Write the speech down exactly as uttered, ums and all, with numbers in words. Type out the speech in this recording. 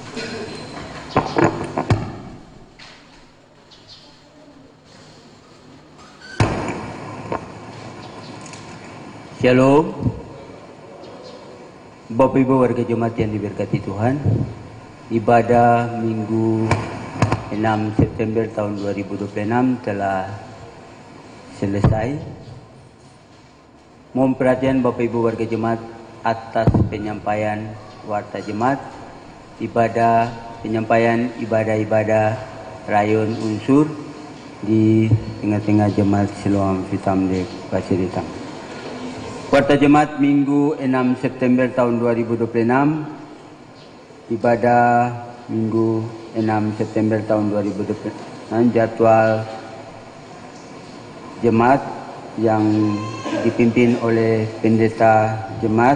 Shalom, Bapak Ibu warga jemaat yang diberkati Tuhan. Ibadah Minggu enam September tahun dua ribu dua puluh enam telah selesai. Mohon perhatian Bapak Ibu warga jemaat atas penyampaian warta jemaat, ibadah penyampaian ibadah-ibadah rayon unsur di tengah-tengah jemaat Siloam Vitamde Pasir Hitam. Warta jemaat Minggu enam September tahun dua ribu dua puluh enam, ibadah Minggu enam September tahun dua ribu dua puluh enam, jadwal jemaat yang dipimpin oleh pendeta jemaat